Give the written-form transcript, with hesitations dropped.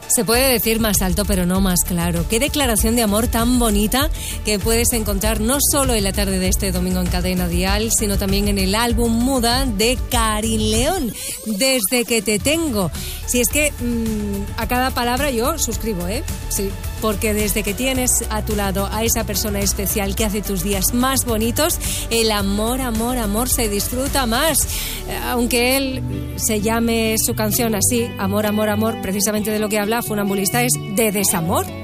Se puede decir más alto, pero no más claro. Qué declaración de amor tan bonita que puedes encontrar no solo en la tarde de este domingo en Cadena Dial, sino también en el álbum Muda de Karin León, Desde que te tengo. Si es que a cada palabra yo suscribo, sí, porque desde que tienes a tu lado a esa persona especial que hace tus días más bonitos, el amor, amor, amor se disfruta más. Aunque él se llame su canción así, Amor, amor, amor, precisamente de lo que habla Funambulista es de desamor.